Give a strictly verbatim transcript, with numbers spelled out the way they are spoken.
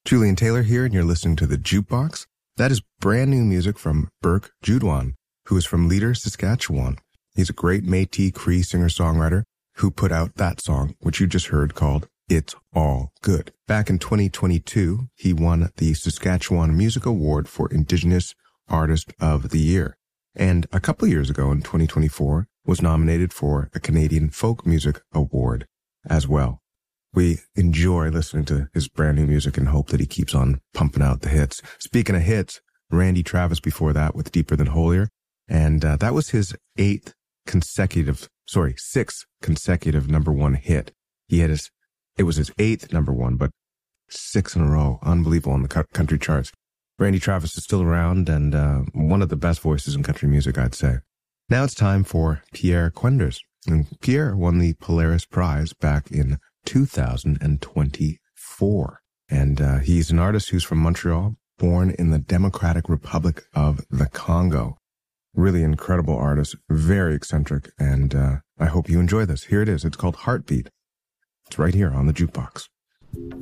Julian Taylor here, and you're listening to The Jukebox. That is brand new music from Burke Judwan, who is from Leader, Saskatchewan. He's a great Métis Cree singer-songwriter who put out that song, which you just heard, called It's All Good. Back in twenty twenty-two, he won the Saskatchewan Music Award for Indigenous Artist of the Year. And a couple of years ago, in twenty twenty-four, was nominated for a Canadian Folk Music Award as well. We enjoy listening to his brand new music and hope that he keeps on pumping out the hits. Speaking of hits, Randy Travis before that with Deeper Than Holier. And uh, that was his eighth consecutive, sorry, sixth consecutive number one hit. He had his, it was his eighth number one, but six in a row. Unbelievable on the country charts. Randy Travis is still around and uh, one of the best voices in country music, I'd say. Now it's time for Pierre Quenders. And Pierre won the Polaris Prize back in two thousand twenty-four. And uh, he's an artist who's from Montreal, born in the Democratic Republic of the Congo. Really incredible artist, very eccentric, and uh, I hope you enjoy this. Here it is. It's called Heartbeat. It's right here on The Jukebox.